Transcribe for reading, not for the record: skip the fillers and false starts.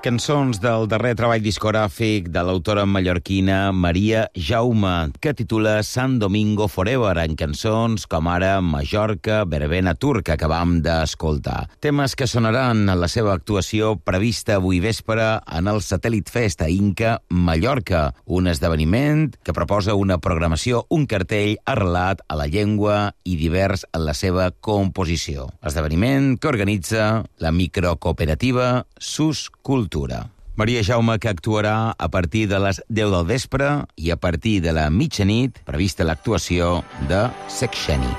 Cançons del darrer treball discogràfic de l'autora mallorquina Maria Jaume, que titula Sant Domingo Forever, en cançons com ara Mallorca, Verbena Tour, que acabam d'escoltar. Temes que sonaran en la seva actuació prevista avui vespre en el Satèl·lit Fest a Inca, Mallorca, un esdeveniment que proposa una programació, un cartell arrelat a la llengua i divers en la seva composició. Esdeveniment que organitza la microcooperativa Sus Cultura. Maria Jaume, que actuarà a partir de les 10 del vespre i a partir de la mitjanit, prevista l'actuació de Sexeni.